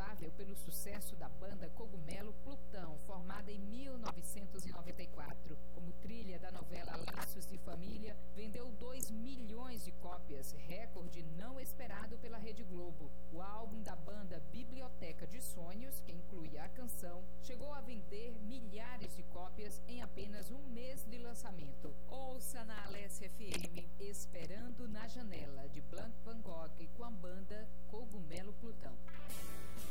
responsável pelo sucesso da banda Cogumelo Plutão, formada em 1994. Como trilha da novela Laços de Família, vendeu 2 milhões de cópias, recorde não esperado pela